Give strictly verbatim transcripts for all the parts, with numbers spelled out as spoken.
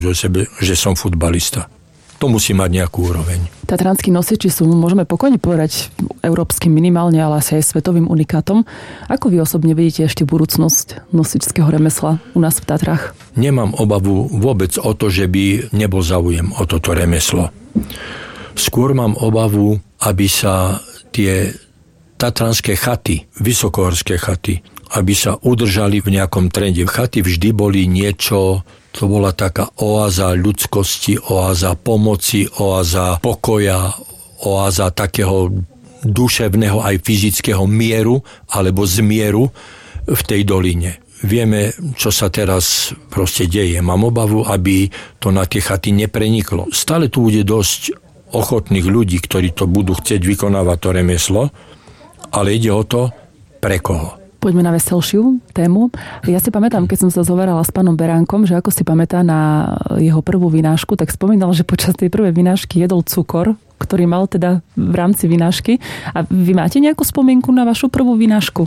o sebe, že som futbalista. To musí mať nejakú úroveň. Tatranskí nosiči sú, môžeme pokojne povedať, európskym minimálne, ale asi aj svetovým unikátom. Ako vy osobne vidíte ešte budúcnosť nosičského remesla u nás v Tatrách? Nemám obavu vôbec o to, že by nebol záujem o toto remeslo. Skôr mám obavu, aby sa tie tatranské chaty, vysokohorské chaty, aby sa udržali v nejakom trende. Chaty vždy boli niečo, to bola taká oáza ľudskosti, oáza pomoci, oáza pokoja, oáza takého duševného aj fyzického mieru alebo zmieru v tej doline. Vieme, čo sa teraz proste deje. Mám obavu, aby to na tie chaty nepreniklo. Stále tu bude dosť ochotných ľudí, ktorí to budú chcieť vykonávať to remeslo, ale ide o to, pre koho. Poďme na veselšiu tému. Ja si pamätám, keď som sa zoverala s pánom Beránkom, že ako si pamätá na jeho prvú vynášku, tak spomínal, že počas tej prvej vynášky jedol cukor, ktorý mal teda v rámci vynášky. A vy máte nejakú spomienku na vašu prvú vynášku?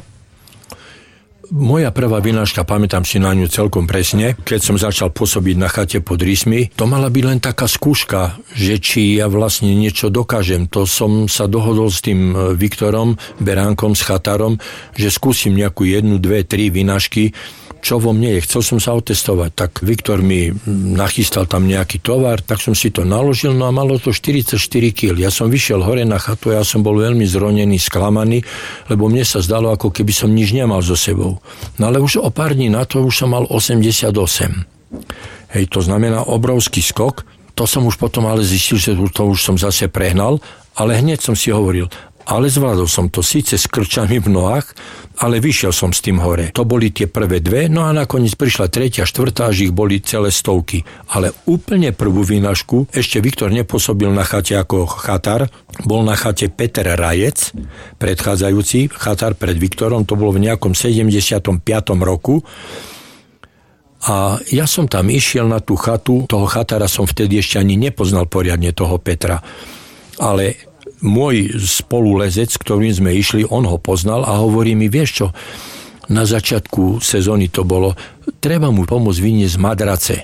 Moja prvá vynáška, pamätám si na ňu celkom presne, keď som začal pôsobiť na chate pod Rysmi, to mala byť len taká skúška, že či ja vlastne niečo dokážem. To som sa dohodol s tým Viktorom Beránkom, s chatárom, že skúsim nejakú jednu, dve, tri vynášky, čo vo mne je. Chcel som sa otestovať. Tak Viktor mi nachystal tam nejaký tovar, tak som si to naložil, no a malo to štyridsaťštyri kíl. Ja som vyšiel hore na chatu, ja som bol veľmi zronený, sklamaný, lebo mne sa zdalo, ako keby som nič nemal so sebou. No ale už o pár dní na to už som mal osemdesiatosem. Hej, to znamená obrovský skok. To som už potom ale zistil, že to už som zase prehnal, ale hneď som si hovoril, ale zvládol som to síce s krčami v nohách, ale vyšiel som s tým hore. To boli tie prvé dve, no a nakoniec prišla tretia, štvrtá, až ich boli celé stovky. Ale úplne prvú vynášku ešte Viktor nepôsobil na chate ako chatár, bol na chate Peter Rajec, predchádzajúci chatár pred Viktorom, to bolo v nejakom sedemdesiatom piatom roku. A ja som tam išiel na tú chatu, toho chatára som vtedy ešte ani nepoznal poriadne, toho Petra. Ale môj spolulezec, ktorým sme išli, on ho poznal a hovorí mi, vieš čo, na začiatku sezóny to bolo, treba mu pomôcť vyniesť madrace.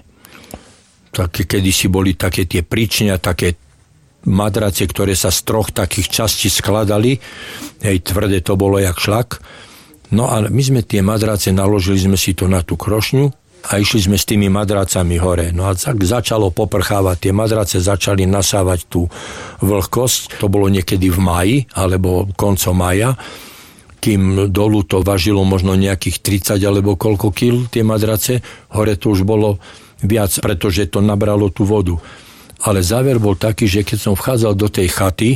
Tak, kedysi boli také tie príčnia, také madrace, ktoré sa z troch takých častí skladali, hej, tvrdé to bolo jak šlak. No a my sme tie madrace, naložili sme si to na tú krošňu a išli sme s tými madracami hore. No a tak začalo poprchávať. Tie madrace začali nasávať tú vlhkosť. To bolo niekedy v máji, alebo koncom mája, kým dolu to važilo možno nejakých tridsať alebo koľko kil tie madrace. Hore to už bolo viac, pretože to nabralo tú vodu. Ale záver bol taký, že keď som vchádzal do tej chaty,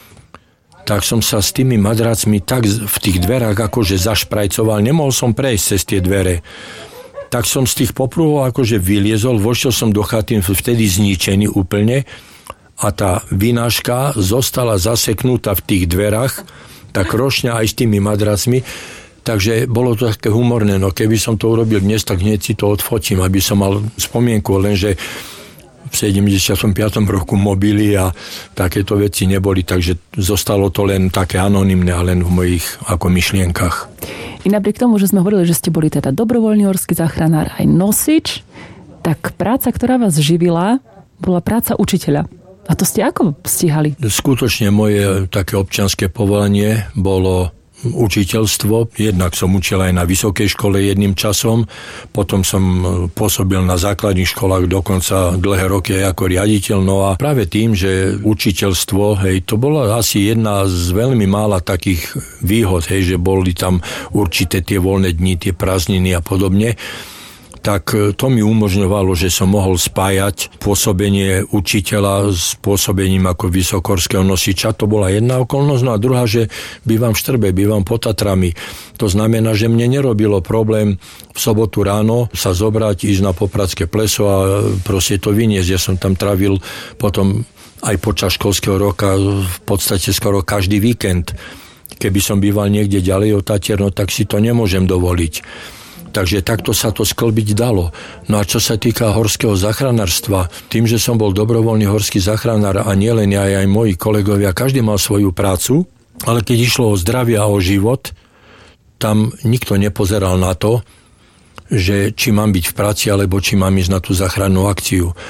tak som sa s tými madracmi tak v tých dverách akože zašprajcoval. Nemohol som prejsť cez tie dvere. Tak som z tých popruhov akože vyliezol, vošiel som do chaty vtedy zničený úplne a tá vynáška zostala zaseknutá v tých dverách, tá krošňa aj s tými madracmi, takže bolo to také humorné, no keby som to urobil dnes, tak hneď si to odfotím, aby som mal spomienku, lenže v sedemdesiatom piatom roku mobily a takéto veci neboli, takže zostalo to len také anonymné a len v mojich ako myšlienkach. I napriek tomu, že sme hovorili, že ste boli teda dobrovoľný horský záchranár aj nosič, tak práca, ktorá vás živila, bola práca učiteľa. A to ste ako stíhali? Skutočne moje také občianske povolanie bolo učiteľstvo. Jednak som učil aj na vysokej škole jedným časom, potom som pôsobil na základných školách dokonca dlhé roky aj ako riaditeľ. No a práve tým, že učiteľstvo, hej, to bola asi jedna z veľmi mála takých výhod, hej, že boli tam určité tie voľné dni, tie prázdniny a podobne, tak to mi umožňovalo, že som mohol spájať pôsobenie učiteľa s pôsobením ako vysokohorského nosiča. To bola jedna okolnosť. No a druhá, že bývam v Štrbe, bývam pod Tatrami. To znamená, že mne nerobilo problém v sobotu ráno sa zobrať, ísť na Popradské pleso a proste to vyniesť. Ja som tam trávil potom aj počas školského roka v podstate skoro každý víkend. Keby som býval niekde ďalej od Tatier, no tak si to nemôžem dovoliť. Takže takto sa to sklbiť dalo. No a čo sa týka horského záchranárstva, tým, že som bol dobrovoľný horský záchranár a nielen ja, aj moji kolegovia, každý mal svoju prácu, ale keď išlo o zdravie a o život, tam nikto nepozeral na to, že či mám byť v práci, alebo či mám ísť na tú záchrannú akciu.